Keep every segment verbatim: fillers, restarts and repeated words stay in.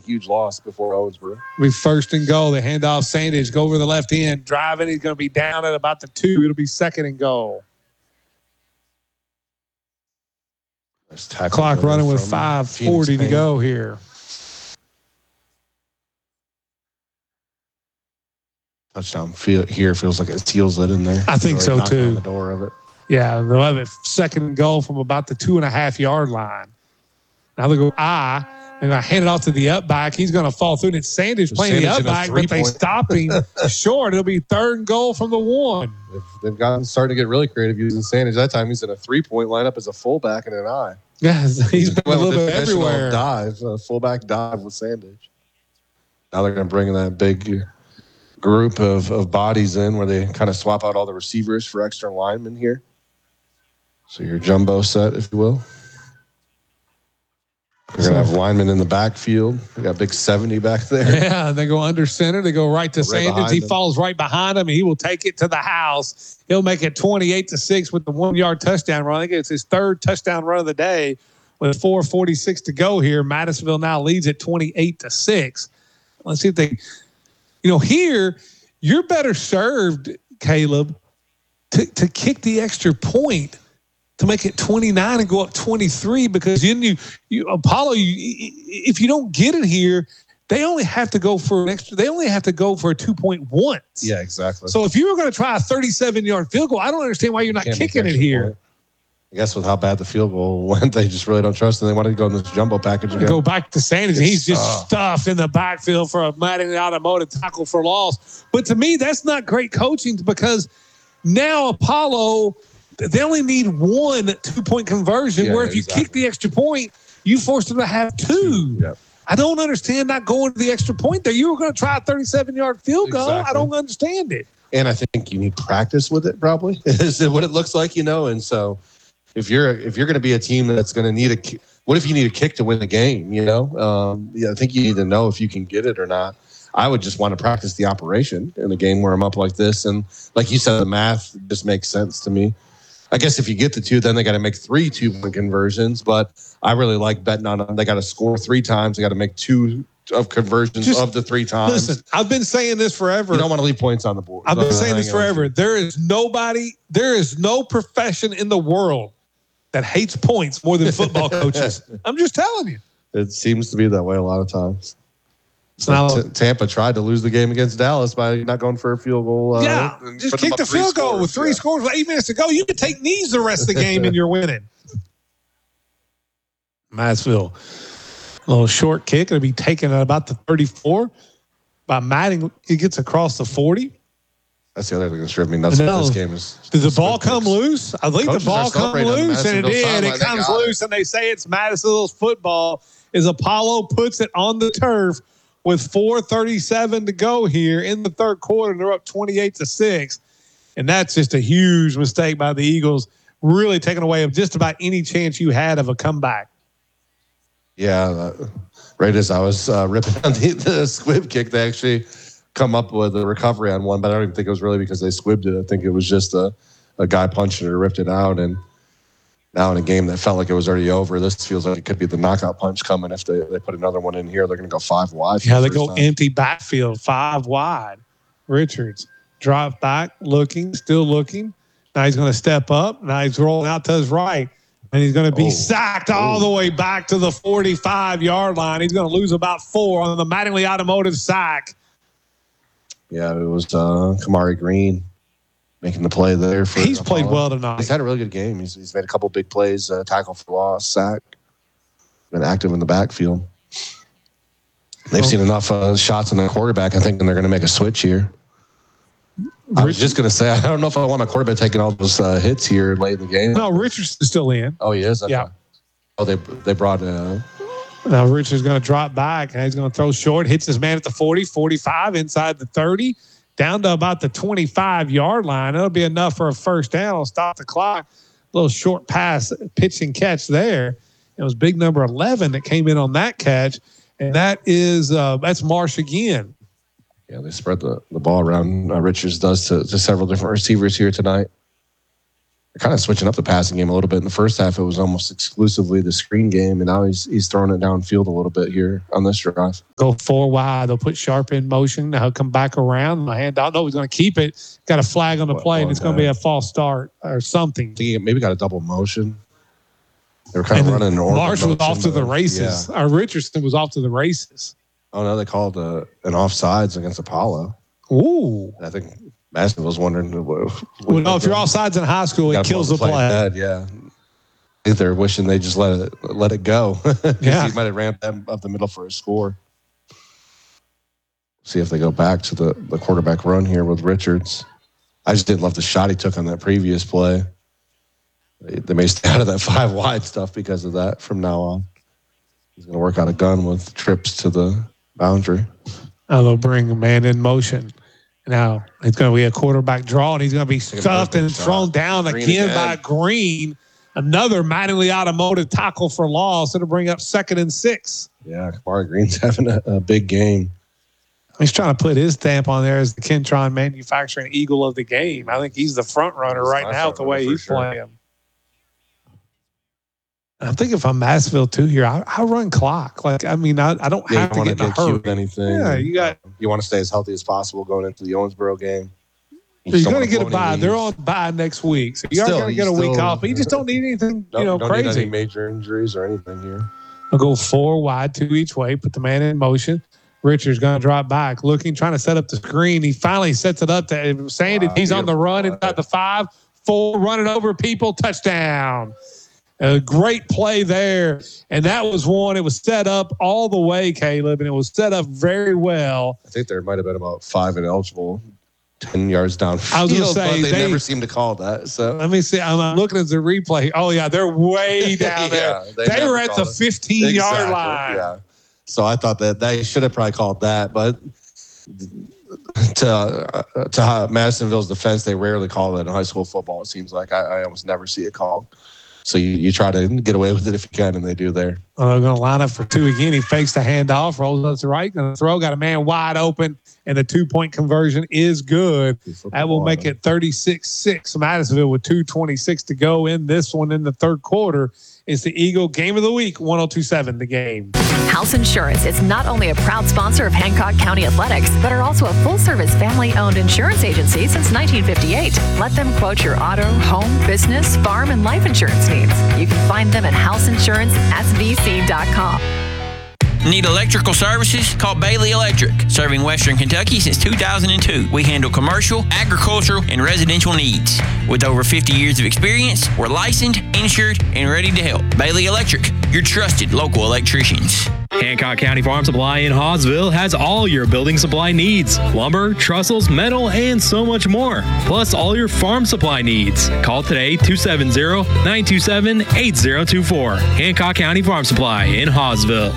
huge loss before Owensboro. We first and goal. They hand off Sandage. Go over the left end. Driving. He's going to be down at about the two. It'll be second and goal. Clock running with five forty to go here. Touchdown feel, here feels like it seals it in there. I think so too. On the door of it. Yeah, they'll have it second and goal from about the two and a half yard line. Now they go I, and I hand it off to the up back. He's going to fall through. And it's Sanders playing the up back, but they stop him short. It'll be third and goal from the one. They've, they've gotten starting to get really creative using Sanders. That time he's in a three point lineup as a fullback and an I. Yeah, he's been a little bit everywhere. Dive, a fullback dive with Sandage. Now they're going to bring that big group of, of bodies in where they kind of swap out all the receivers for extra linemen here. So your jumbo set, if you will. You're going to have linemen in the backfield. We got a big seventy back there. Yeah, they go under center. They go right to right Sanders. He them. falls right behind him, and he will take it to the house. He'll make it twenty-eight to six with the one-yard touchdown run. I think it's his third touchdown run of the day with four forty-six to go here. Madisonville now leads at twenty-eight to six. Let's see if they – you know, here, you're better served, Caleb, to, to kick the extra point to make it twenty-nine and go up twenty-three, because then you, you Apollo, you, if you don't get it here, they only have to go for an extra. They only have to go for a two point once. Yeah, exactly. So if you were going to try a thirty-seven yard field goal, I don't understand why you're not kicking it here. Point. I guess with how bad the field goal went, they just really don't trust it. They wanted to go in this jumbo package again. Go back to Sanders. He's just uh, stuffed in the backfield for a Madden Automotive tackle for loss. But to me, that's not great coaching, because now Apollo, they only need one two-point conversion, yeah, where if you exactly. kick the extra point, you force them to have two. Yep. I don't understand not going to the extra point there. You were going to try a thirty-seven yard field goal. Exactly. I don't understand it. And I think you need practice with it, probably, is what it looks like, you know. And so if you're if you're going to be a team that's going to need a – what if you need a kick to win the game, you know? Um, yeah, I think you need to know if you can get it or not. I would just want to practice the operation in a game where I'm up like this. And like you said, the math just makes sense to me. I guess if you get the two, then they got to make three two-point conversions. But I really like betting on them. They got to score three times. They got to make two of conversions just, of the three times. Listen, I've been saying this forever. You don't want to leave points on the board. I've been saying this forever. There is nobody, there is no profession in the world that hates points more than football coaches. I'm just telling you. It seems to be that way a lot of times. Now, T- Tampa tried to lose the game against Dallas by not going for a field goal. Uh, yeah, just kick the field goal with three yeah. scores with eight minutes to go. You can take knees the rest of the game and you're winning. Madisonville, a little short kick. It'll be taken at about the thirty-four by Matting. He gets across the forty. That's the other thing that's driven me nuts about this game. Is did the ball come picks. loose? I think the ball come loose, and it did. It comes loose, it. and they say it's Madisonville's football. As Apollo puts it on the turf with four thirty-seven to go here in the third quarter, they're up twenty-eight to six, and that's just a huge mistake by the Eagles, really taking away of just about any chance you had of a comeback. Yeah, uh, right as I was uh, ripping on the, the squib kick, they actually come up with a recovery on one, but I don't even think it was really because they squibbed it. I think it was just a, a guy punching it or ripped it out, and now in a game that felt like it was already over, this feels like it could be the knockout punch coming. If they, they put another one in here, they're going to go five wide. Yeah, they go time. empty backfield, five wide. Richards drop back, looking, still looking. Now he's going to step up. Now he's rolling out to his right, and he's going to be oh. sacked oh. all the way back to the forty-five yard line. He's going to lose about four on the Mattingly Automotive sack. Yeah, it was uh, Kamari Green making the play there. For He's Apollo. played well tonight. He's had a really good game. He's, he's made a couple big plays, uh, tackle for loss, sack, been active in the backfield. They've oh. seen enough uh, shots on the quarterback, I think, and they're going to make a switch here. Richard. I was just going to say, I don't know if I want my quarterback taking all those uh, hits here late in the game. No, Richards is still in. Oh, he is? Okay. Yeah. Oh, they they brought uh Now Richards going to drop back, and he's going to throw short, hits his man at the forty, forty-five, inside the thirty, down to about the twenty-five yard line. That'll be enough for a first down. It'll stop the clock. A little short pass, pitch and catch there. It was big number eleven that came in on that catch, and that is uh, that's Marsh again. Yeah, they spread the, the ball around. Uh, Richards does to, to several different receivers here tonight. they're kind of switching up the passing game a little bit. In the first half, it was almost exclusively the screen game, and now he's he's throwing it downfield a little bit here on this drive. Go four wide. They'll put Sharp in motion. Now he'll come back around. My hand out. No, he's going to keep it. Got a flag on the play, and it's going to be a false start or something. I think he maybe got a double motion. They were kind of running an order. Marsh was off to the races. Yeah. Or Richardson was off to the races. Oh, no, they called uh, an offsides against Apollo. Ooh. I think Madison was wondering. What, what well, no, if you're offsides in high school, it kills the play. Dead, yeah. I think they're wishing they just let it let it go. Yeah. He might have ramped them up the middle for a score. See if they go back to the, the quarterback run here with Richards. I just didn't love the shot he took on that previous play. They, they may stay out of that five wide stuff because of that from now on. He's going to work out a gun with trips to the boundary. Now they'll bring a man in motion. Now it's going to be a quarterback draw, and he's going to be stuffed and thrown down Green again, again by Green. Another Mattingly Automotive tackle for loss. It'll bring up second and six. Yeah, Kamari Green's having a, a big game. He's trying to put his stamp on there as the Kentron Manufacturing Eagle of the game. I think he's the front runner he's right now with the way he's sure. playing. I think if I'm Massville too here, I, I run clock. Like, I mean, I, I don't yeah, have to get in a hurry. Anything. Yeah, you got. You want to stay as healthy as possible going into the Owensboro game. You you're going to get a bye. They're on bye next week, so you are going to get a still, week off. But you just don't need anything, you know, don't crazy. Need any major injuries or anything here. I'll go four wide, two each way. Put the man in motion. Richard's going to drop back, looking, trying to set up the screen. He finally sets it up to Sandy. Wow, he's on the run inside the five, four, running over people, touchdown. A great play there. And that was one. It was set up all the way, Caleb, and it was set up very well. I think there might have been about five ineligible, ten yards downfield. I was going to say, but they, they never seem to call that. So let me see. I'm looking at the replay. Oh, yeah, they're way down there. yeah, they they were at the fifteen-yard exactly. line. Yeah. So I thought that they should have probably called that, but to uh, to Madisonville's defense, they rarely call it in high school football. It seems like I, I almost never see it called. So you, you try to get away with it if you can, and they do there. Well, they're going to line up for two again. He fakes the handoff, rolls up to the right, going to throw, got a man wide open, and the two-point conversion is good. That will make it thirty-six six. Madisonville with two twenty-six to go in this one in the third quarter. It's the Eagle Game of the Week, one oh two point seven The Game. House Insurance is not only a proud sponsor of Hancock County Athletics, but are also a full-service family-owned insurance agency since nineteen fifty-eight. Let them quote your auto, home, business, farm, and life insurance needs. You can find them at house insurance s v c dot com. Need electrical services? Call Bailey Electric. Serving Western Kentucky since two thousand two. We handle commercial, agricultural, and residential needs. With over fifty years of experience, we're licensed, insured, and ready to help. Bailey Electric, your trusted local electricians. Hancock County Farm Supply in Hawesville has all your building supply needs. Lumber, trestles, metal, and so much more. Plus all your farm supply needs. Call today two seven zero, nine two seven, eight zero two four. Hancock County Farm Supply in Hawesville.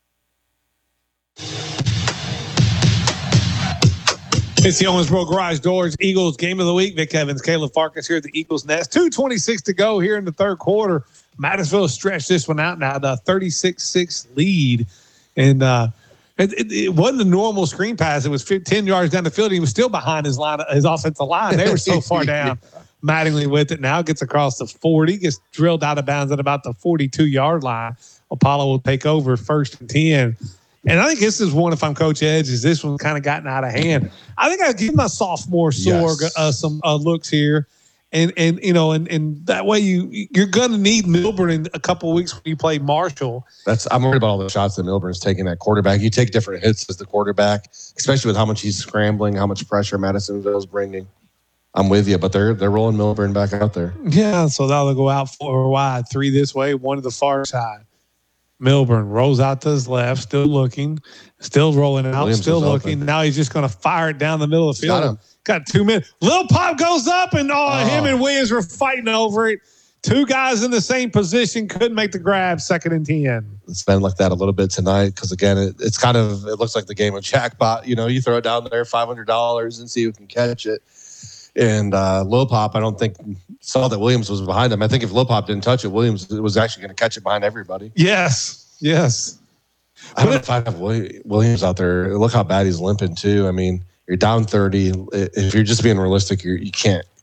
It's the Owensboro Garage Doors Eagles Game of the Week. Vic Evans, Caleb Farkas here at the Eagles Nest. two twenty-six to go here in the third quarter. Madisonville stretched this one out now, the thirty-six six lead. And uh, it, it, it wasn't a normal screen pass. It was ten yards down the field. He was still behind his line, his offensive line. They were so far down. yeah. Mattingly with it now, gets across the forty, gets drilled out of bounds at about the forty-two-yard line. Apollo will take over first and ten. And I think this is one, if I'm Coach Edge, is this one kind of gotten out of hand. I think I'll give my sophomore Sorg yes. uh, some uh, looks here. And, and you know, and, and that way you, you're going to need Milburn in a couple of weeks when you play Marshall. That's I'm worried about all the shots that Milburn's taking at quarterback. You take different hits as the quarterback, especially with how much he's scrambling, how much pressure Madisonville's bringing. I'm with you, but they're they're rolling Milburn back out there. Yeah, so now they'll go out four wide, three this way, one to the far side. Milburn rolls out to his left, still looking, still rolling out, Williams still looking. Open. Now he's just going to fire it down the middle of the field. Got, Got two minutes. Lil Pop goes up, and oh, oh. him and Williams were fighting over it. Two guys in the same position couldn't make the grab. Second and ten. It's been like that a little bit tonight because again, it, it's kind of it looks like the game of jackpot. You know, you throw it down there, five hundred dollars, and see who can catch it. And uh, Lil Pop, I don't think saw that Williams was behind him. I think if Lil Pop didn't touch it, Williams was actually going to catch it behind everybody. Yes, yes. I don't know if I have Williams out there. Look how bad he's limping too. I mean, you're down thirty. If you're just being realistic, you're, you can't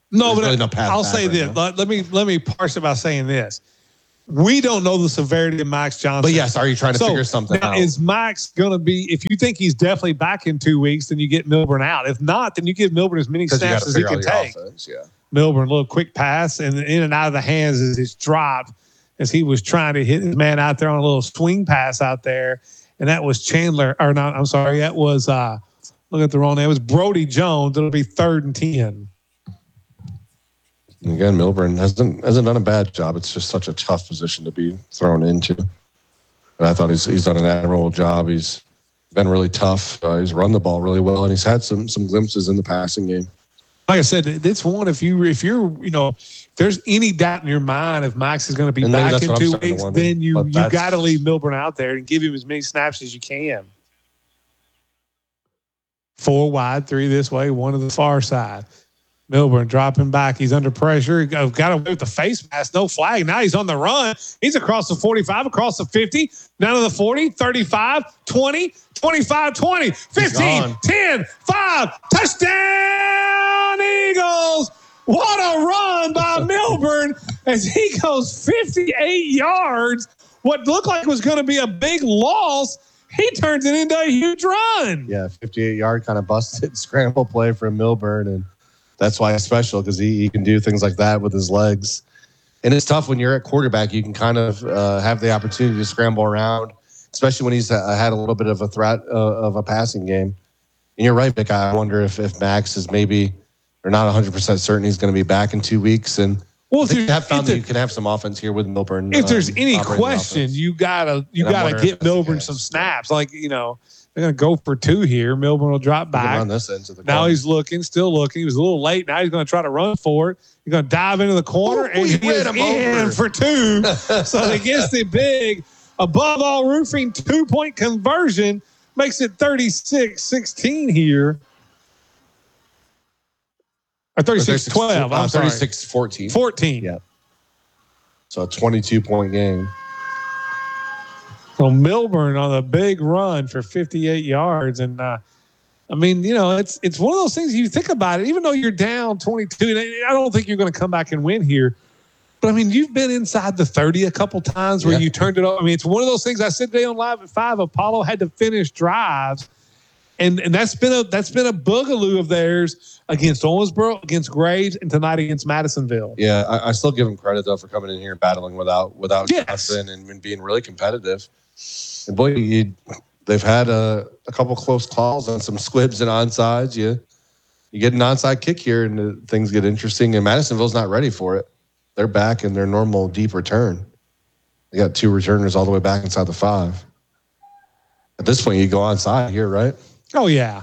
No, There's but really no path I'll back say right this. now. Let, let me let me parse it by saying this. We don't know the severity of Max Johnson. But yes, are you trying to So, figure something now, out? is Max going to be, if you think he's definitely back in two weeks, then you get Milburn out. If not, then you give Milburn as many Because you got snaps to as he figure can out your take. offense. Yeah. Milburn, a little quick pass, and in and out of the hands as it's dropped as he was trying to hit his man out there on a little swing pass out there. And that was Chandler, or not, I'm sorry, that was, uh, look at the wrong name, it was Brody Jones. It'll be third and ten. And again, Milburn hasn't hasn't done a bad job. It's just such a tough position to be thrown into. And I thought he's he's done an admirable job. He's been really tough. Uh, he's run the ball really well, and he's had some some glimpses in the passing game. Like I said, it's one if you if you're you know if there's any doubt in your mind if Max is going to be And maybe back that's in what I'm two starting to weeks, wonder. then you But you that's- got to leave Milburn out there and give him as many snaps as you can. Four wide, three this way, one to the far side. Milburn dropping back. He's under pressure. He got got away with the face mask. No flag. Now he's on the run. He's across the forty-five, across the fifty, down to the forty, thirty-five, twenty, twenty-five, twenty, fifteen, gone. ten, five. Touchdown, Eagles. What a run by Milburn as he goes fifty-eight yards. What looked like was going to be a big loss, he turns it into a huge run. Yeah, fifty-eight yard kind of busted scramble play from Milburn, and that's why it's special because he, he can do things like that with his legs. And it's tough when you're at quarterback. You can kind of uh, have the opportunity to scramble around, especially when he's uh, had a little bit of a threat uh, of a passing game. And you're right, Vic. I wonder if, if Max is maybe or not one hundred percent certain he's going to be back in two weeks. And Well, I if think you there- have found if that there- you can have some offense here with Milburn. If there's um, any operating the question, offense. you gotta you And I'm gotta wondering if get that's the Milburn case. some snaps. Like you know, they're gonna go for two here. Milburn will drop You can back. run this into the Now corner. he's looking, still looking. He was a little late. Now he's going to try to run for it. He's going to dive into the corner, Ooh, and he he is ran him in over. for two. So he gets the big, above all roofing two-point conversion, makes it thirty-six sixteen here. Or thirty-six twelve, I'm sorry. thirty-six fourteen. fourteen. Yeah. So a twenty-two point game. So Milburn on a big run for fifty-eight yards. And, uh, I mean, you know, it's it's one of those things you think about it, even though you're down twenty-two, and I don't think you're going to come back and win here. But, I mean, you've been inside the thirty a couple times where Yeah. you turned it over. I mean, it's one of those things I said today on Live at five, Apollo had to finish drives. And and that's been a that's been a boogaloo of theirs against Owensboro, against Graves, and tonight against Madisonville. Yeah, I, I still give him credit though for coming in here and battling without without Yes. Johnson and, and being really competitive. And boy, you, they've had a, a couple close calls on some squibs and onsides. You you get an onside kick here and the, things get interesting. And Madisonville's not ready for it. They're back in their normal deep return. They got two returners all the way back inside the five. At this point, you go onside here, right? Oh, yeah.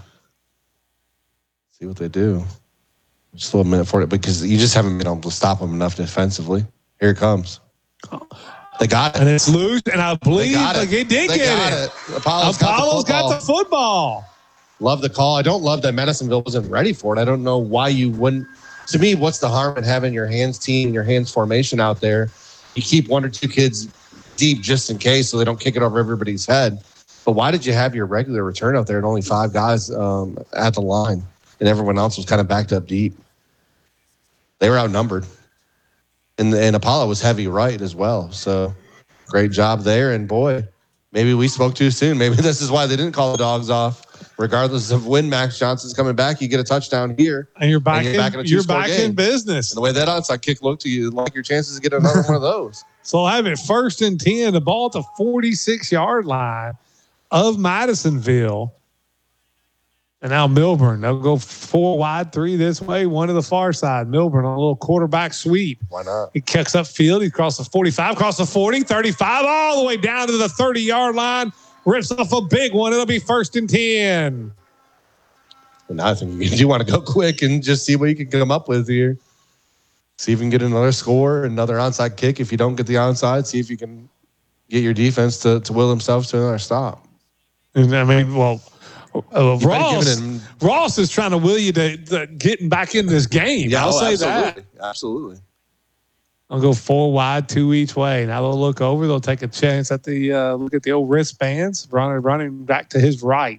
See what they do. Just a little minute for it because you just haven't been able to stop them enough defensively. Here it comes. They got And it. it's loose, and I They believe got like it. he did They get got it. it. Apollo's, Apollo's got, got the the football. Love the call. I don't love that Madisonville wasn't ready for it. I don't know why you wouldn't. To me, what's the harm in having your hands team, your hands formation out there? You keep one or two kids deep just in case so they don't kick it over everybody's head. But why did you have your regular return out there and only five guys um, at the line and everyone else was kind of backed up deep? They were outnumbered. And, and Apollo was heavy right as well. So great job there. And boy, maybe we spoke too soon. Maybe this is why they didn't call the dogs off. Regardless of when Max Johnson's coming back, you get a touchdown here. And you're back, And you're in, back in a you're two-score back game. in business. And the way that onside kick looked to you, like your chances to get another one of those. So I have it first and ten, the ball at the forty-six yard line of Madisonville. And now Milburn, they'll go four wide, three this way, one to the far side. Milburn on a little quarterback sweep. Why not? He kicks upfield. He crosses the forty-five, across the forty, thirty-five, all the way down to the thirty yard line. Rips off a big one. It'll be first and ten. And I think you do want to go quick and just see what you can come up with here. See if you can get another score, another onside kick. If you don't get the onside, see if you can get your defense to, to will themselves to another stop. And I mean, well, uh, You better Ross, give it in- Ross is trying to will you to, to getting back in this game. I'll oh, say absolutely. that. Absolutely. I'll go four wide, two each way. Now they'll look over. They'll take a chance at the uh, look at the old wristbands. Running, running back to his right.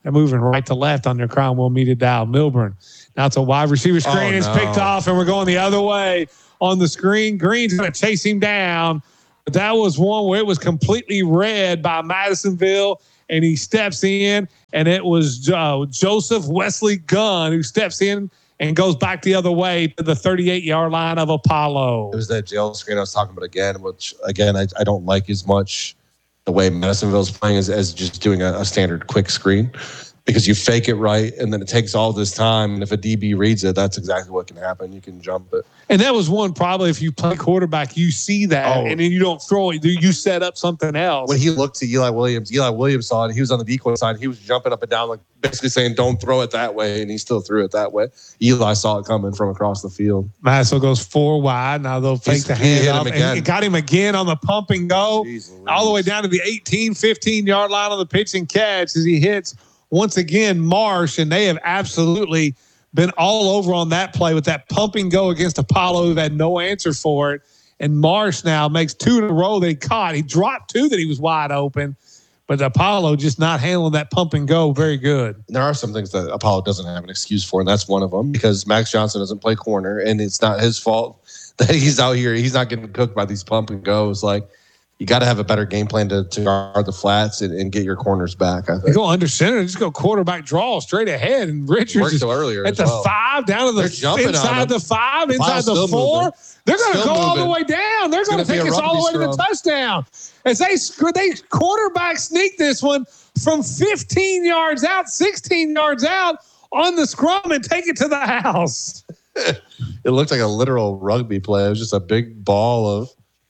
They're moving right to left on their Cromwell meted dial. Milburn. Now it's a wide receiver screen. Oh, it's no. picked off, and we're going the other way on the screen. Green's going to chase him down. But that was one where it was completely read by Madisonville, and he steps in, and it was uh, Joseph Wesley Gunn who steps in and goes back the other way to the thirty-eight-yard line of Apollo. It was that jail screen I was talking about again, which, again, I, I don't like as much the way Madisonville's playing as, as just doing a, a standard quick screen, because you fake it right, and then it takes all this time. And if a D B reads it, that's exactly what can happen. You can jump it. And that was one probably if you play quarterback, you see that, Oh. and then you don't throw it. You set up something else. When he looked to Eli Williams, Eli Williams saw it. He was on the decoy side. He was jumping up and down, like basically saying, don't throw it that way. And he still threw it that way. Eli saw it coming from across the field. Madisonville goes four wide. Now they'll fake He's- the he hit hand him up. again. And it got him again on the pump and go. Jeez Louise. All the way down to the eighteen, fifteen-yard line on the pitch and catch as he hits, once again, Marsh. And they have absolutely been all over on that play with that pump and go against Apollo, who had no answer for it. And Marsh now makes two in a row that he caught. He dropped two that he was wide open. But Apollo just not handling that pump and go very good. There are some things that Apollo doesn't have an excuse for, and that's one of them, because Max Johnson doesn't play corner, and it's not his fault that he's out here. He's not getting cooked by these pump and goes. Like, you got to have a better game plan to, to guard the flats and, and get your corners back, I You think. go under center, just go quarterback draw straight ahead. And Richards Worked is earlier at as the well. five, down to They're the jumping on inside him. the five, inside Five's the still four. moving. They're going to Still go all the moving. way down. They're going to gonna take be a us all the way rugby to the touchdown. As they sc- they quarterback sneak this one from fifteen yards out, sixteen yards out on the scrum and take it to the house. It looked like a literal rugby play. It was just a big ball of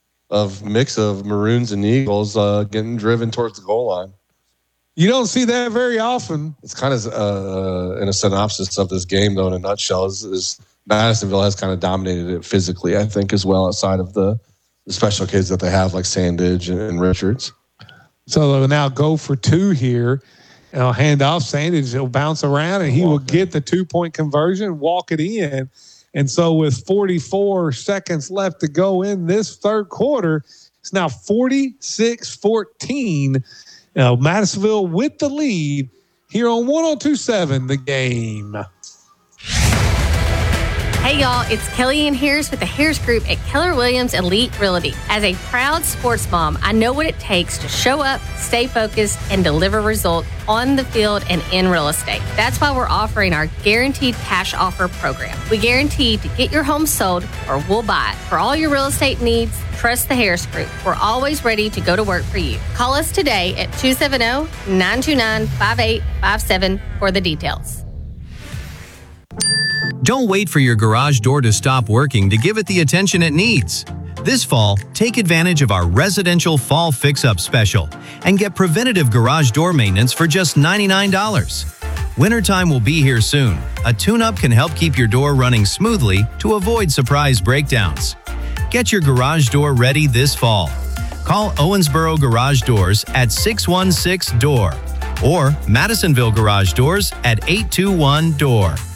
of mix of Maroons and Eagles uh, getting driven towards the goal line. You don't see that very often. It's kind of uh, in a synopsis of this game, though, in a nutshell, is, is Madisonville has kind of dominated it physically, I think, as well, outside of the, the special kids that they have, like Sandage and, and Richards. So they'll now go for two here. And I'll hand off Sandage. He'll bounce around, and he will get the two-point conversion, walk it in. And so with forty-four seconds left to go in this third quarter, it's now forty-six fourteen. Now, Madisonville with the lead here on one oh two point seven The Game. Hey y'all, it's Kelly Ann Harris with the Harris Group at Keller Williams Elite Realty. As a proud sports mom, I know what it takes to show up, stay focused, and deliver results on the field and in real estate. That's why we're offering our Guaranteed Cash Offer program. We guarantee to get your home sold or we'll buy it. For all your real estate needs, trust the Harris Group. We're always ready to go to work for you. Call us today at two seven zero, nine two nine, five eight five seven for the details. Don't wait for your garage door to stop working to give it the attention it needs. This fall, take advantage of our residential fall fix-up special and get preventative garage door maintenance for just ninety-nine dollars. Wintertime will be here soon. A tune-up can help keep your door running smoothly to avoid surprise breakdowns. Get your garage door ready this fall. Call Owensboro Garage Doors at six one six D O O R or Madisonville Garage Doors at eight two one D O O R.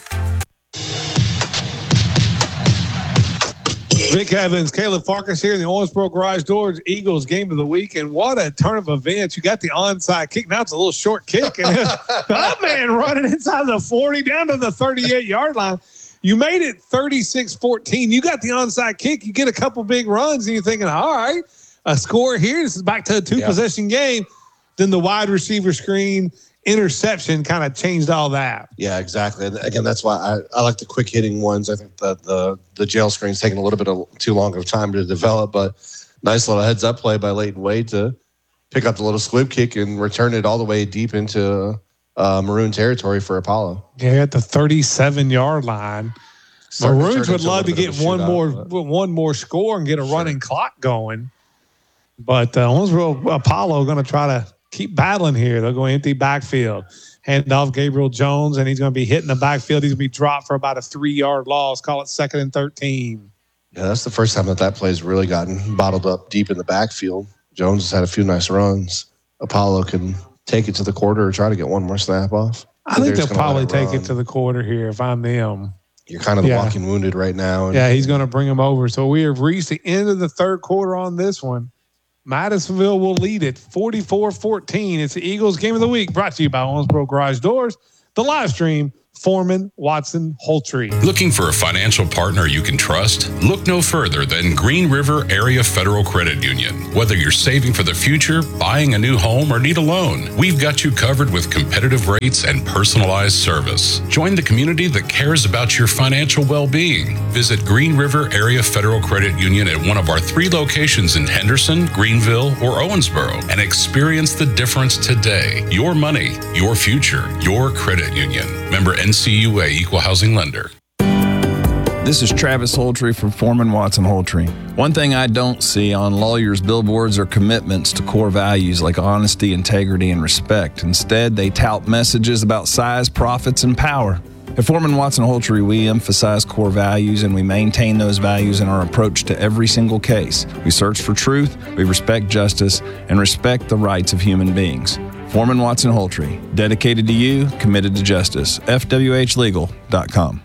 Vic Evans, Caleb Farkas here in the Owensboro Garage Doors Eagles game of the week. And what a turn of events. You got the onside kick. Now it's a little short kick. And the up man running inside the forty down to the thirty-eight-yard line. You made it thirty-six fourteen. You got the onside kick. You get a couple big runs, and you're thinking, all right, a score here. This is back to a two-possession yeah. game. Then the wide receiver screen interception kind of changed all that. Yeah, exactly. And again, that's why I, I like the quick hitting ones. I think that the the jail screen's taking a little bit of too long of time to develop, but nice little heads up play by Leighton Wade to pick up the little squib kick and return it all the way deep into uh, Maroon territory for Apollo. Yeah, at the thirty-seven-yard line. Starting to Maroons turn would into a love to little get bit of a one shootout, more but- one more score and get a Sure. running clock going. But uh, Owensboro Apollo going to try to keep battling here. They'll go empty backfield. Hand off Gabriel Jones, and he's going to be hitting the backfield. He's going to be dropped for about a three-yard loss. Call it second and thirteen. Yeah, that's the first time that that play's really gotten bottled up deep in the backfield. Jones has had a few nice runs. Apollo can take it to the quarter or try to get one more snap off. I think They're they'll just gonna probably let take run. it to the quarter here if I'm them. You're kind of the Yeah. walking wounded right now. And Yeah, he's going to bring him over. So we have reached the end of the third quarter on this one. Madisonville will lead it forty-four fourteen. It's the Eagles Game of the Week, brought to you by Owensboro Garage Doors. The live stream, Foreman, Watson, Holtree. Looking for a financial partner you can trust? Look no further than Green River Area Federal Credit Union. Whether you're saving for the future, buying a new home, or need a loan, we've got you covered with competitive rates and personalized service. Join the community that cares about your financial well-being. Visit Green River Area Federal Credit Union at one of our three locations in Henderson, Greenville, or Owensboro and experience the difference today. Your money, your future, your credit union. Member N C U A Equal Housing Lender. This is Travis Holtree from Foreman, Watson, Holtree. One thing I don't see on lawyers' billboards are commitments to core values like honesty, integrity, and respect. Instead, they tout messages about size, profits, and power. At Foreman, Watson, Holtree, we emphasize core values and we maintain those values in our approach to every single case. We search for truth, we respect justice, and respect the rights of human beings. Foreman, Watson, Holtree, dedicated to you, committed to justice. F W H legal dot com.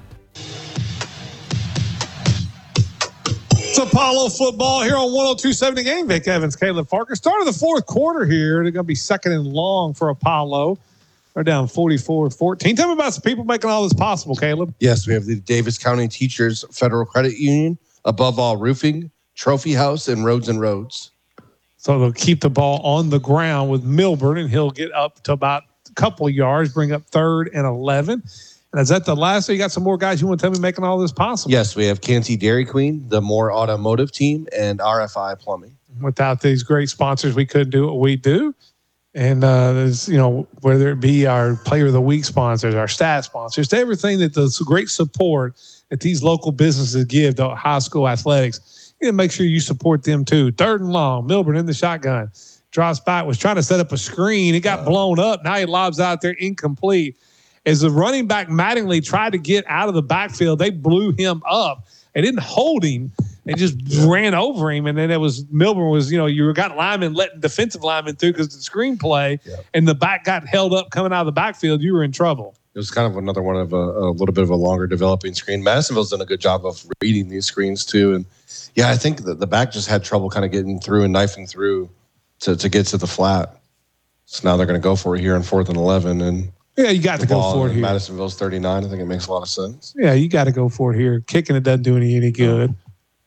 It's Apollo football here on one oh two point seven The Game. Vic Evans, Caleb Parker. Start of the fourth quarter here. They're going to be second and long for Apollo. They're down forty-four fourteen. Tell me about some people making all this possible, Caleb. Yes, we have the Davis County Teachers Federal Credit Union, Above All Roofing, Trophy House, and Roads and Roads. So they'll keep the ball on the ground with Milburn, and he'll get up to about a couple of yards, bring up third and eleven. And is that the last? So you got some more guys you want to tell me making all this possible? Yes, we have Canty Dairy Queen, the Moore Automotive Team, and R F I Plumbing. Without these great sponsors, we couldn't do what we do. And, uh, there's, you know, whether it be our Player of the Week sponsors, our staff sponsors, to everything that the great support that these local businesses give to high school athletics. You know, make sure you support them too. Third and long, Milburn in the shotgun. Drops back, was trying to set up a screen. It got blown up. Now he lobs out there incomplete. As the running back Mattingly tried to get out of the backfield, they blew him up. They didn't hold him. They just ran over him. And then it was Milburn was, you know, you got linemen letting defensive linemen through because the screenplay yeah. and the back got held up coming out of the backfield. You were in trouble. It was kind of another one of a, a little bit of a longer developing screen. Madisonville's done a good job of reading these screens too. And yeah, I think that the back just had trouble kind of getting through and knifing through to, to get to the flat. So now they're going to go for it here on fourth and eleven. And yeah, you got to go for it here. Madisonville's thirty-nine. I think it makes a lot of sense. Yeah, you got to go for it here. Kicking it doesn't do any, any good.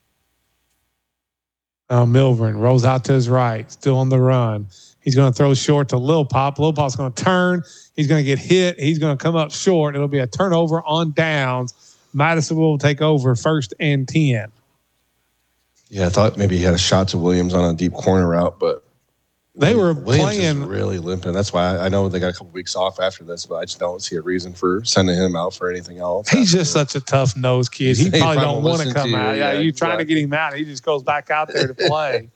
Uh, Milburn rolls out to his right, still on the run. He's going to throw short to Lil Pop. Lil Pop's going to turn. He's going to get hit. He's going to come up short. It'll be a turnover on downs. Madisonville will take over first and ten. Yeah, I thought maybe he had a shot to Williams on a deep corner route, but they were Williams playing is really limping. That's why I, I know they got a couple weeks off after this, but I just don't see a reason for sending him out for anything else. He's just such a tough nosed kid. He, he probably, probably don't want to come out. You, yeah, yeah, you exactly. trying to get him out. He just goes back out there to play.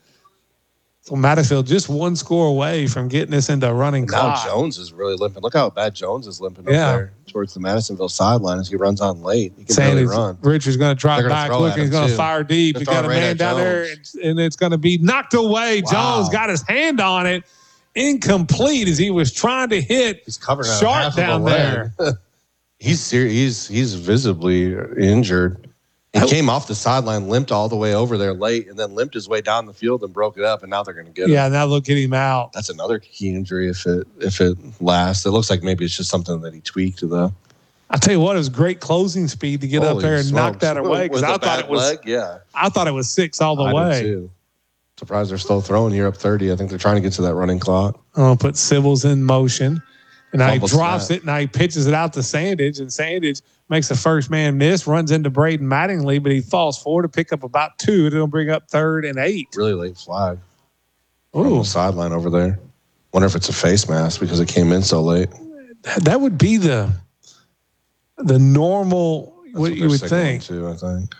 So Madisonville just one score away from getting this into a running now clock. Jones is really limping. Look how bad Jones is limping yeah. up there towards the Madisonville sideline as he runs on late. He can barely run. Richard's going to drop back quick. He's going to fire deep. He's got a right man down Jones. there, and, and it's going to be knocked away. Wow. Jones got his hand on it. Incomplete as he was trying to hit he's covering Sharp down there. he's serious. He's he's visibly injured. He oh. came off the sideline, limped all the way over there late, and then limped his way down the field and broke it up. And now they're going to get yeah, him. Yeah, now they'll get him out. That's another key injury if it if it lasts. It looks like maybe it's just something that he tweaked though. I'll tell you what, it was great closing speed to get Holy up there and smokes. knock that away because I thought it was leg? yeah. I thought it was six all the I way. Did too. Surprised they're still throwing here up thirty. I think they're trying to get to that running clock. I'll put Sybil's in motion. And now he drops snap. it. Now he pitches it out to Sandage. And Sandage makes the first man miss, runs into Braden Mattingly, but he falls forward to pick up about two. It'll bring up third and eight. Really late flag. Ooh. On the sideline over there. Wonder if it's a face mask because it came in so late. That would be the the normal, That's what, what you would think. Too, I think.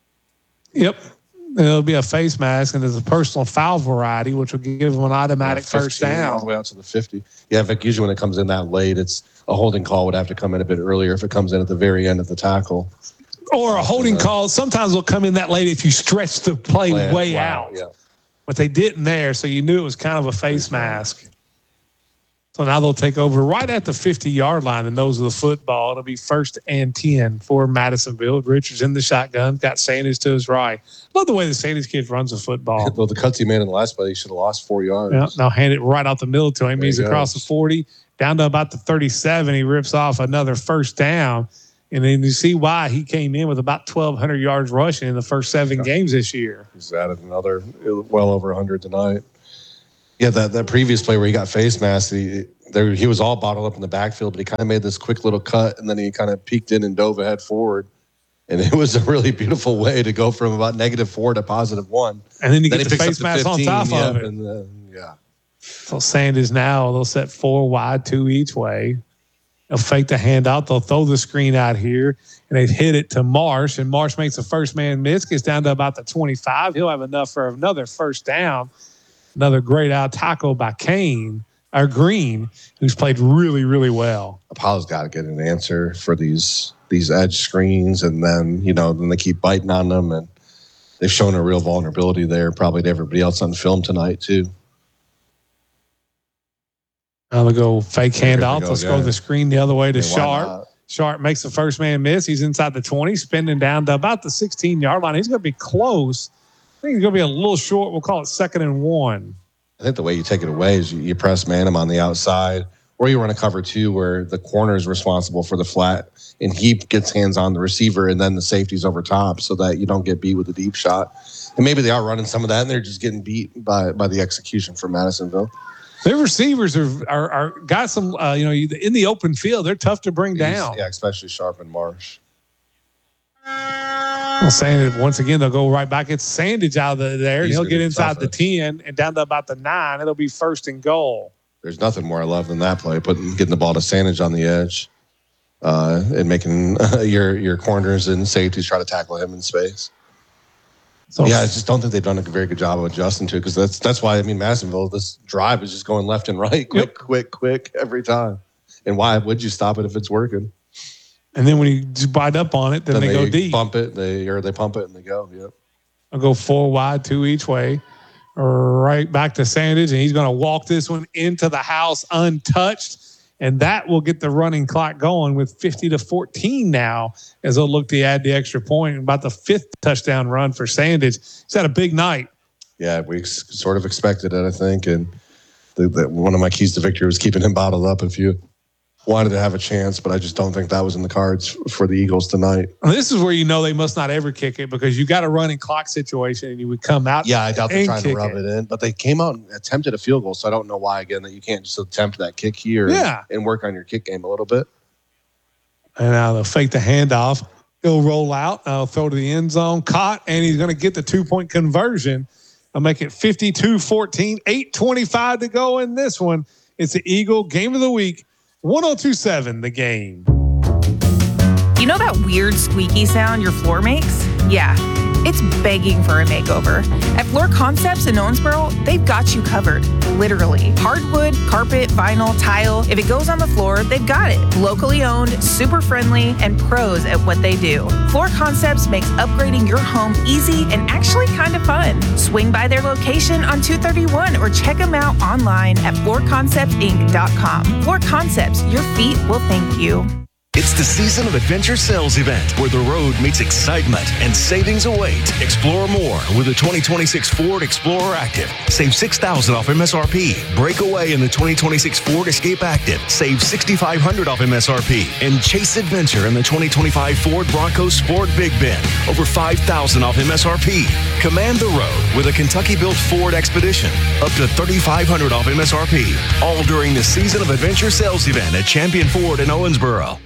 Yep. It'll be a face mask, and there's a personal foul variety, which will give them an automatic yeah, first down. All the way out to the fifty. Yeah, Vic, usually when it comes in that late, it's a holding call would have to come in a bit earlier if it comes in at the very end of the tackle. Or a holding call. Sometimes will come in that late if you stretch the play, play way wow, out. Yeah. But they didn't there, so you knew it was kind of a face mask. So now they'll take over right at the fifty-yard line and nose of the football. It'll be first and ten for Madisonville. Richards in the shotgun, got Sanders to his right. Love the way the Sanders kid runs the football. Well, the cuts he made in the last play, he should have lost four yards. Yeah, now hand it right out the middle to him. There He's he across goes. the forty, down to about the thirty-seven. He rips off another first down. And then you see why he came in with about twelve hundred yards rushing in the first seven games this year. He's added another well over one hundred tonight. Yeah, that, that previous play where he got face masked, he, there, he was all bottled up in the backfield, but he kind of made this quick little cut, and then he kind of peeked in and dove ahead forward. And it was a really beautiful way to go from about negative four to positive one. And then you then get he the picks face up the mask on fifteen, top yeah, of it. And then, yeah. So Sanders now, they'll set four wide, two each way. They'll fake the handout. They'll throw the screen out here, and they hit it to Marsh, and Marsh makes a first man miss, gets down to about the twenty-five. He'll have enough for another first down. Another great out tackle by Kane, or Green, who's played really, really well. Apollo's got to get an answer for these these edge screens, and then, you know, then they keep biting on them, and they've shown a real vulnerability there, probably to everybody else on film tonight, too. Now they'll go fake handout. go They'll throw again. the screen the other way to I mean, why Sharp. not? Sharp makes the first man miss. He's inside the twenty, spinning down to about the sixteen-yard line. He's going to be close. I think he's going to be a little short. We'll call it second and one. I think the way you take it away is you, you press man him on the outside, or you run a cover two where the corner is responsible for the flat, and he gets hands on the receiver, and then the safety's over top so that you don't get beat with a deep shot. And maybe they are running some of that, and they're just getting beat by by the execution from Madisonville. Their receivers are are, are got some, uh, you know, in the open field. They're tough to bring down. Yeah, especially Sharp and Marsh. Well, Sandage, once again, they'll go right back. It's Sandage out of the, there, and He's he'll gonna get be inside the toughest. ten and down to about the nine. It'll be first and goal. There's nothing more I love than that play, putting getting the ball to Sandage on the edge, uh, and making uh, your your corners and safeties try to tackle him in space. So Yeah, I just don't think they've done a very good job of adjusting to it, because that's that's why I mean Madisonville, this drive is just going left and right, quick, Yep. quick, quick every time. And why would you stop it if it's working? And then when you just bite up on it, then, Then they, go deep. bump it, they or they pump it and they go. Yep. I'll go four wide, two each way, right back to Sandage, and he's going to walk this one into the house untouched, and that will get the running clock going with fifty to fourteen now, as they'll look to add the extra point. About the fifth touchdown run for Sandage. He's had a big night. Yeah, we ex- sort of expected it, I think, and the, the, one of my keys to victory was keeping him bottled up if you wanted to have a chance, but I just don't think that was in the cards for the Eagles tonight. And this is where you know they must not ever kick it, because you got a running clock situation, and you would come out. Yeah, I doubt they're and trying to kick rub it. it in, but they came out and attempted a field goal, so I don't know why, again, that you can't just attempt that kick here Yeah. and, and work on your kick game a little bit. And now they'll fake the handoff. He'll roll out. I'll throw to the end zone. Caught, and he's going to get the two-point conversion. I'll make it fifty-two fourteen, eight twenty-five to go in this one. It's the Eagle Game of the Week, one oh two point seven the game. You know that weird squeaky sound your floor makes? Yeah, it's begging for a makeover. At Floor Concepts in Owensboro, they've got you covered, literally. Hardwood, carpet, vinyl, tile, if it goes on the floor, they've got it. Locally owned, super friendly, and pros at what they do. Floor Concepts makes upgrading your home easy and actually kind of fun. Swing by their location on two thirty-one or check them out online at floor concepts inc dot com. Floor Concepts, your feet will thank you. It's the season of Adventure Sales Event, where the road meets excitement and savings await. Explore more with the twenty twenty-six Ford Explorer Active. Save six thousand dollars off M S R P. Break away in the twenty twenty-six Ford Escape Active. Save six thousand five hundred dollars off M S R P. And chase adventure in the twenty twenty-five Ford Bronco Sport Big Bend. Over five thousand dollars off M S R P. Command the road with a Kentucky-built Ford Expedition. Up to three thousand five hundred dollars off M S R P. All during the season of Adventure Sales Event at Champion Ford in Owensboro.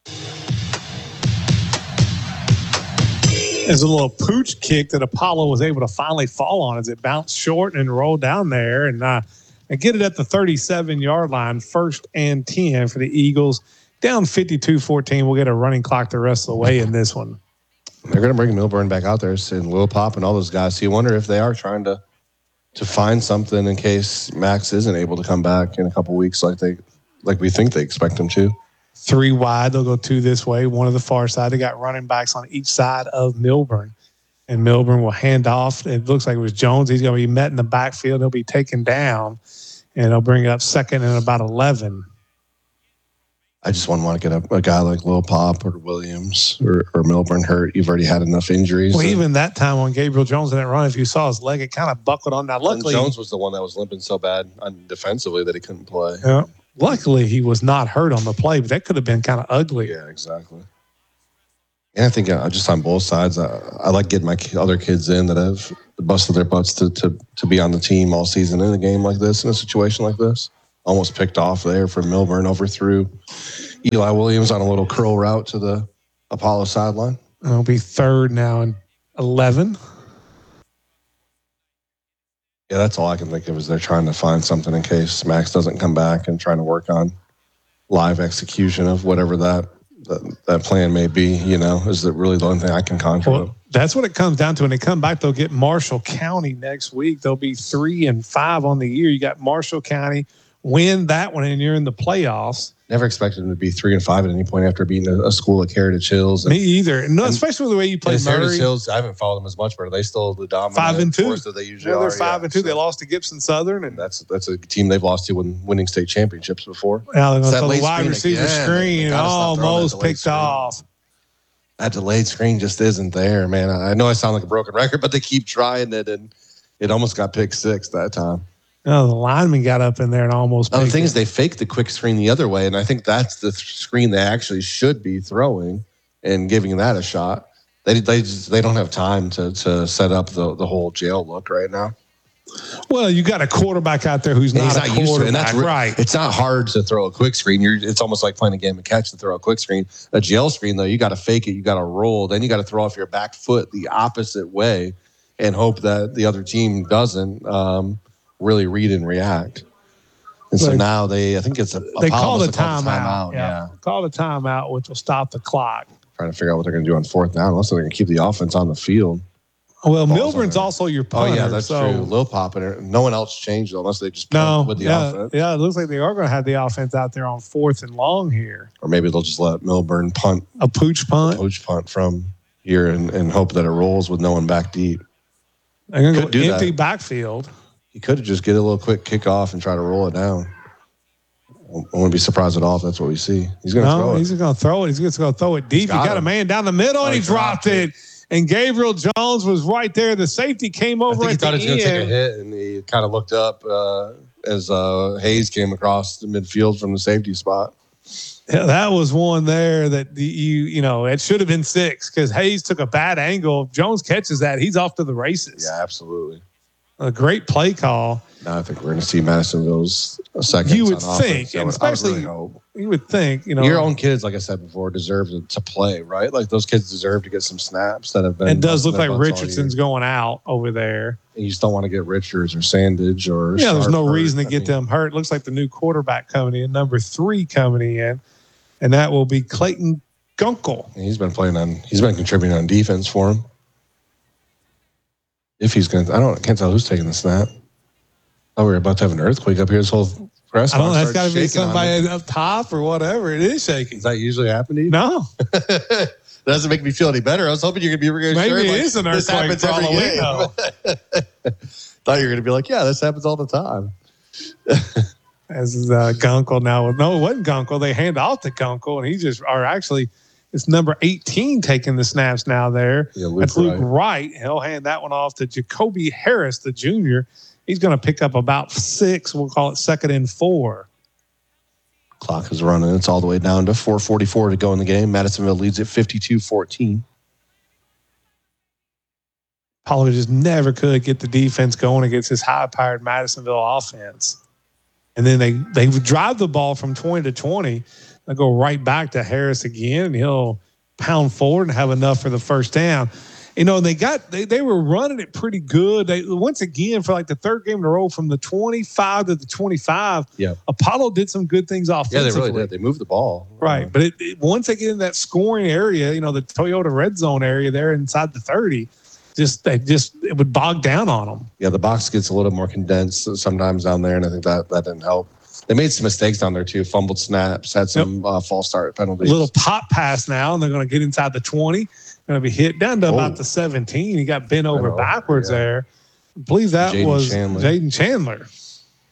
There's a little pooch kick that Apollo was able to finally fall on as it bounced short and rolled down there, and uh, and get it at the thirty-seven-yard line, first and ten for the Eagles. Down fifty-two fourteen. We'll get a running clock the rest of the way in this one. They're going to bring Milburn back out there, and Lil Pop and all those guys. So you wonder if they are trying to to find something in case Max isn't able to come back in a couple weeks, like they like we think they expect him to. Three wide, they'll go two this way, one to the far side. They got running backs on each side of Milburn. And Milburn will hand off. It looks like it was Jones. He's going to be met in the backfield. He'll be taken down. and they'll bring up second and about eleven. I just wouldn't want to get a, a guy like Lil Pop or Williams or, or Milburn hurt. You've already had enough injuries. Well, even that time when Gabriel Jones didn't run, if you saw his leg, it kind of buckled on. Now, luckily, and Jones was the one that was limping so bad on defensively that he couldn't play. Yeah. Luckily, he was not hurt on the play, but that could have been kind of ugly. Yeah, exactly. And I think uh, just on both sides, I, I like getting my other kids in that have busted their butts to, to to be on the team all season in a game like this, in a situation like this. Almost picked off there from Milburn, overthrew Eli Williams on a little curl route to the Apollo sideline. It'll be third now and eleven. Yeah, that's all I can think of is they're trying to find something in case Max doesn't come back and trying to work on live execution of whatever that that, that plan may be. You know, is that really the only thing I can conjure Well, up? that's what it comes down to. When they come back, they'll get Marshall County next week. They'll be three and five on the year. You got Marshall County. Win that one, and you're in the playoffs. Never expected them to be three and five at any point after beating a, a school like Heritage Hills. Me either. No, especially with the way you play Murray. Heritage Hills, I haven't followed them as much, but are they still the dominant Five and two. force that they usually yeah, they're are? five Yeah, and two. so They lost to Gibson Southern, and that's that's a team they've lost to when winning state championships before. now they're going It's to that throw the late wide screen receiver again. screen, They and gotta stop throwing that almost delayed picked screen. off. That delayed screen just isn't there, man. I know I sound like a broken record, but they keep trying it, and it almost got picked six that time. No, the lineman got up in there and almost. No, the picked thing it. is, they fake the quick screen the other way, and I think that's the th- screen they actually should be throwing and giving that a shot. They they just, they don't have time to to set up the the whole jail look right now. Well, you got a quarterback out there who's And not, he's a not used to it, and that's quarterback, re- right? It's not hard to throw a quick screen. You're it's almost like playing a game of catch to throw a quick screen. A jail screen though, you got to fake it, you got to roll, then you got to throw off your back foot the opposite way, and hope that the other team doesn't um, really read and react. And so Like, now they, I think it's a They Apollo call the must have called timeout. Yeah. Yeah, Call the timeout, which will stop the clock. trying to figure out what they're going to do on fourth down, unless they're going to keep the offense on the field. Well, Balls Milburn's on there. also your Oh punter. yeah, that's so, true. Lil Pop and it- no one else changed unless they just No, punt with the yeah, offense, yeah. It looks like they are going to have the offense out there on fourth and long here. or maybe they'll just let Milburn punt, A pooch punt. poach punt from here, and, and hope that it rolls with no one back deep. They're going to Could go do empty that. backfield. He could just get a little quick kickoff and try to roll it down. I wouldn't be surprised at all if that's what we see. He's going to No, throw he's it. going to throw it. He's just going to throw it deep. You got got a him. man down the middle, Oh, and he he dropped dropped it. And Gabriel Jones was right there. The safety came I over think he at thought the he was going to take a end. hit, and he kind of looked up uh, as uh, Hayes came across the midfield from the safety spot. Yeah, that was one there that the, you you know it should have been six because Hayes took a bad angle. If Jones catches that, he's off to the races. Yeah, absolutely. A great play call. Now I think we're going to see Madisonville's second. You would think, and especially you would think, you know, your own kids, like I said before, deserve to, to play, right? Like those kids deserve to get some snaps that have been. It does look busting like their butts all Richardson's year. going out over there. And you just don't want to get Richards or Sandage or. Yeah, there's Sharp no hurt. reason to I get mean, them hurt. Looks like the new quarterback coming in, number three coming in, and that will be Clayton Gunkel. He's been playing on. He's been contributing on defense for him. If he's going, to I don't. I can't tell who's taking the snap. Oh, we're about to have an earthquake up here. This whole press. I don't know. box That's got to started be shaking on somebody me. up top or whatever. It is shaking. Does that usually happen to you? No, That doesn't make me feel any better. I was hoping you could be reassured. maybe it like, is an this earthquake happens for all every we know. game. Thought you were going to be like, yeah, this happens all the time. As uh, Gunkel now, no, it wasn't Gunkel. They hand off to Gunkel, and he just, or actually, it's number eighteen taking the snaps now there. Yeah, Luke That's Luke Wright. Wright. He'll hand that one off to Jacoby Harris, the junior. He's going to pick up about six. We'll call it second and four. Clock is running. It's all the way down to four forty-four to go in the game. Madisonville leads at fifty-two fourteen. Apollo just never could get the defense going against this high-powered Madisonville offense. And then they, they drive the ball from twenty to twenty. They'll go right back to Harris again, and he'll pound forward and have enough for the first down. You know, they got they, they were running it pretty good. They once again for like the third game in a row from the twenty-five to the twenty-five. Yeah. Apollo did some good things Yeah, offensively. they really did. They moved the ball. Right, Uh, but it, it, once they get in that scoring area, you know, the Toyota red zone area there inside the thirty, just they just it would bog down on them. yeah, the box gets a little more condensed sometimes down there, and I think that, that didn't help. They made some mistakes down there, too. Fumbled snaps, had some uh, false start penalties. A little pop pass now, and they're going to get inside the twenty. Going to be hit down to Oh. about the seventeen. He got bent over know, backwards yeah. there. I believe that Jaden was Chandler. Jaden Chandler.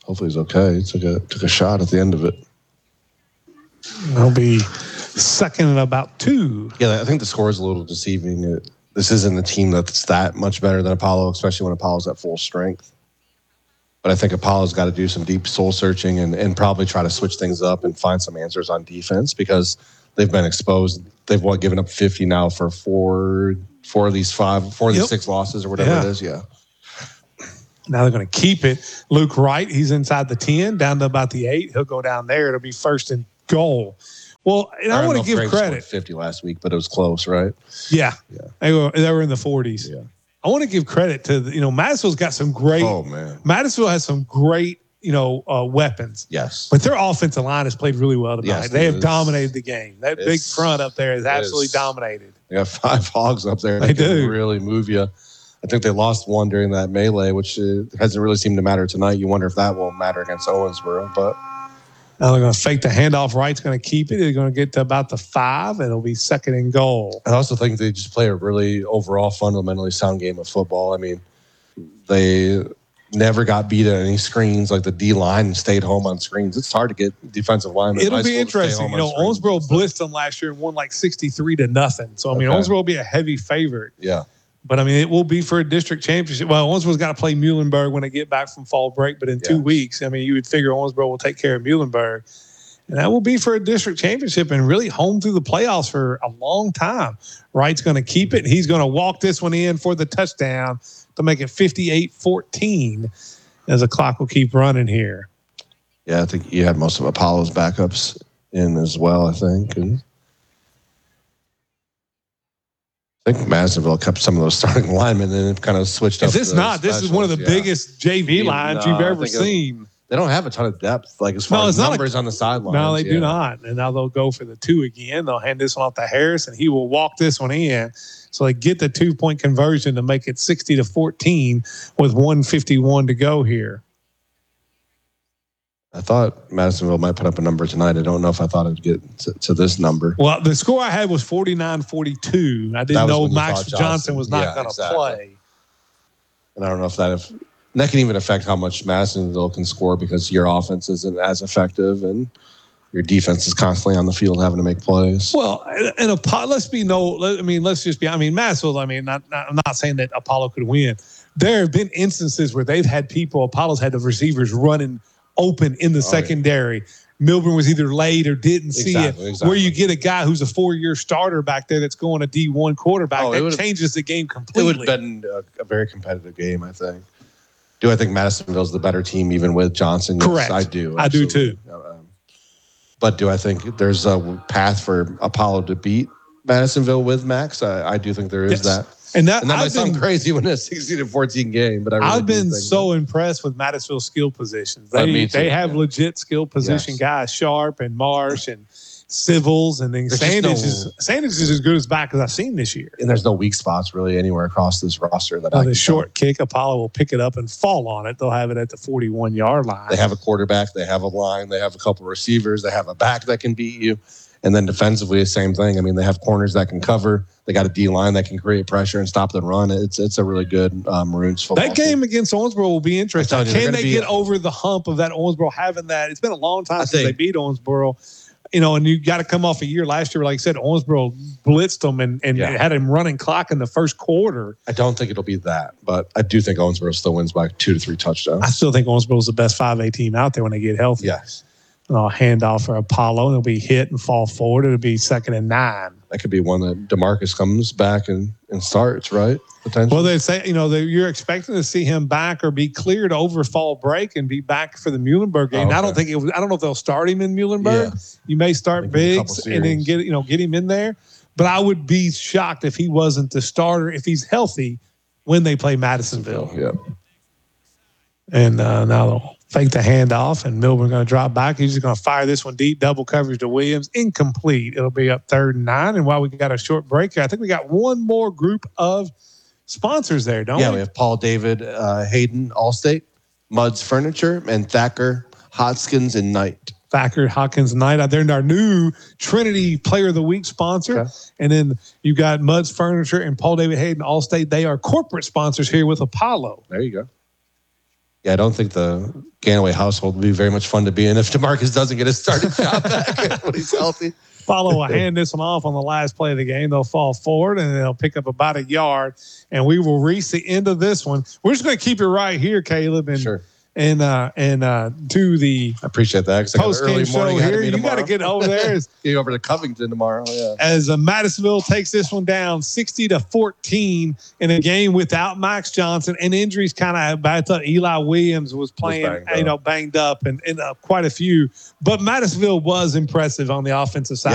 Hopefully he's okay. He took a took a shot at the end of it. He'll be second in about two. Yeah, I think the score is a little deceiving. It, this isn't a team that's that much better than Apollo, especially when Apollo's at full strength. But I think Apollo's got to do some deep soul searching and, and probably try to switch things up and find some answers on defense because they've been exposed. They've what given up fifty now for four, four of these five, four of these yep. six losses or whatever yeah. it is. Yeah. Now they're going to keep it. Luke Wright, he's inside the ten, down to about the eight. He'll go down there. It'll be first and goal. Well, and I, I want to give credit. fifty last week, but it was close, right? Yeah. Yeah. They were, they were in the forties. Yeah. I want to give credit to, the, you know, Madisonville's got some great. Oh, man. Madisonville has some great, you know, uh, weapons. Yes. But their offensive line has played really well tonight. Yes, they have is. dominated the game. That big front up there is absolutely is. dominated. They got five hogs up there. They that do. Can really move you. I think they lost one during that melee, which uh, hasn't really seemed to matter tonight. You wonder if that will matter against Owensboro. But now they're going to fake the handoff. Wright's going to keep it. They're going to get to about the five, and it'll be second and goal. I also think they just play a really overall fundamentally sound game of football. I mean, they never got beat at any screens. Like the D line stayed home on screens. It's hard to get defensive linemen. It'll be interesting. You know, Owensboro blitzed them last year and won like sixty-three to nothing. So I mean, okay. Owensboro will be a heavy favorite. Yeah. But, I mean, it will be for a district championship. Well, Owensboro's got to play Muhlenberg when they get back from fall break. But in yeah. two weeks, I mean, you would figure Owensboro will take care of Muhlenberg. And that will be for a district championship and really home through the playoffs for a long time. Wright's going to keep it. And he's going to walk this one in for the touchdown to make it fifty-eight fourteen as the clock will keep running here. Yeah, I think you had most of Apollo's backups in as well, I think. And I think Madisonville kept some of those starting linemen and it kind of switched up. If it's not, this is one of the yeah. biggest J V lines no, you've ever seen. It, they don't have a ton of depth, like as far no, as numbers a, on the sidelines. No, they yeah. do not. And now they'll go for the two again. They'll hand this one off to Harris, and he will walk this one in. So they get the two-point conversion to make it sixty to fourteen with one fifty-one to go here. I thought Madisonville might put up a number tonight. I don't know if I thought it'd get to, to this number. Well, the score I had was forty-nine forty-two. I didn't know Max Johnson. Johnson was not yeah, going to exactly. play. And I don't know if that if that can even affect how much Madisonville can score because your offense isn't as effective and your defense is constantly on the field having to make plays. Well, and Apollo, let's be no. I mean, let's just be. I mean, Madisonville. I mean, not, not, I'm not saying that Apollo could win. There have been instances where they've had people. Apollo's had the receivers running open in the oh, secondary. Yeah. Milburn was either late or didn't see exactly, it. Exactly. Where you get a guy who's a four-year starter back there that's going a D one quarterback, oh, that changes the game completely. It would have been a, a very competitive game, I think. Do I think Madisonville's the better team even with Johnson? Yes, correct. I do. Absolutely. I do too. Um, but do I think there's a path for Apollo to beat Madisonville with Max? I, I do think there is yes. that. And that, and that I've might been, sound crazy when it's a sixteen to fourteen game, but I really I've been think so that. impressed with Madisonville's skill positions. They, uh, me too, they have yeah. legit skill position yes. guys, Sharp and Marsh and Civils, and then Sanders no, is Sanders is as good as back as I've seen this year. And there's no weak spots really anywhere across this roster that oh, I the can short tell. kick, Apollo will pick it up and fall on it. They'll have it at the forty-one yard line. They have a quarterback, they have a line, they have a couple of receivers, they have a back that can beat you. And then defensively, the same thing. I mean, they have corners that can cover. They got a D line that can create pressure and stop the run. It's it's a really good um, Maroons football. That game team. against Owensboro will be interesting. You, can they be, get over the hump of that Owensboro having that? It's been a long time I since think, they beat Owensboro. You know, and you got to come off a year last year, like I said, Owensboro blitzed them and, and yeah. had him running clock in the first quarter. I don't think it'll be that, but I do think Owensboro still wins by two to three touchdowns. I still think Owensboro is the best five A team out there when they get healthy. Yes. I'll hand off for Apollo, and it'll be hit and fall forward. It'll be second and nine. That could be one that DeMarcus comes back and, and starts, right? Potentially. Well, they say, you know, you're expecting to see him back or be cleared over fall break and be back for the Muhlenberg game. Oh, okay. I don't think it was, I don't know if they'll start him in Muhlenberg. Yeah. You may start Biggs and then get, you know, get him in there. But I would be shocked if he wasn't the starter, if he's healthy, when they play Madisonville. Yeah. And uh, now they'll fake the handoff, and Milburn going to drop back. He's just going to fire this one deep, double coverage to Williams. Incomplete. It'll be up third and nine. And while we got a short break here, I think we got one more group of sponsors there, don't yeah, we? Yeah, we have Paul David uh, Hayden Allstate, Mudd's Furniture, and Thacker Hoskins and Knight. Thacker Hawkins Knight out there, and our new Trinity Player of the Week sponsor. Okay. And then you got Mudd's Furniture and Paul David Hayden Allstate. They are corporate sponsors here with Apollo. There you go. yeah, I don't think the Ganaway household will be very much fun to be in if DeMarcus doesn't get his starting job back when he's healthy. Follow will hand this one off on the last play of the game. They'll fall forward and they'll pick up about a yard, and we will reach the end of this one. We're just going to keep it right here, Caleb, and sure. and uh, and uh, to the I appreciate that. Post game show here. You got to get over there. Get over to Covington tomorrow. Yeah. As uh, Madisonville takes this one down sixty to fourteen in a game without Max Johnson, and injuries kind of. I thought Eli Williams was playing, was you know, banged up, and, and uh, quite a few. But Madisonville was impressive on the offensive side.